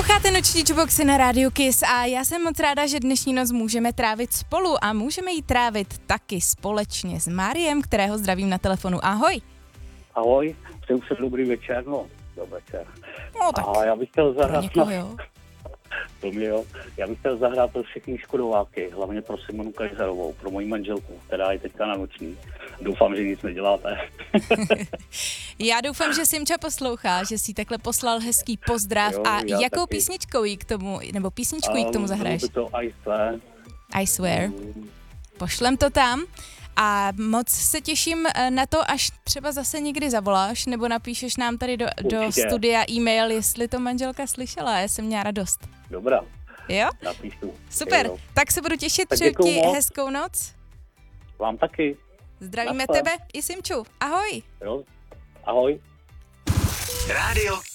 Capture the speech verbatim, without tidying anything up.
Posloucháte Noční Jukeboxy na Rádiu Kiss a já jsem moc ráda, že dnešní noc můžeme trávit spolu a můžeme ji trávit taky společně s Máriem, kterého zdravím na telefonu. Ahoj. Ahoj, přeju se dobrý večer, no, dobrý večer. No tak, a já bych chtěl pro zahrát někoho, na... jo. To mě, jo. Já bych chtěl zahrát pro všechny Škodováky, hlavně pro Simonu Kajzarovou, pro moji manželku, která je teďka na noční. Doufám, že nic neděláte. Já doufám, že Simča poslouchá, že si takhle poslal hezký pozdrav. Jo, A já jakou taky. písničkou jí k tomu, nebo písničku jí k tomu zahraješ? By to I swear. I swear. Pošlem to tam a moc se těším na to, až třeba zase někdy zavoláš, nebo napíšeš nám tady do, do studia e-mail, jestli to manželka slyšela. Já jsem měla radost. Dobrá. Jo? Napíšu. Super, Jo. tak se budu těšit, Tak přeju děkuju ti moc. hezkou noc. Vám taky. Zdravíme Naschle. tebe i Simču. Ahoj. Jo. Ahoj. Rádio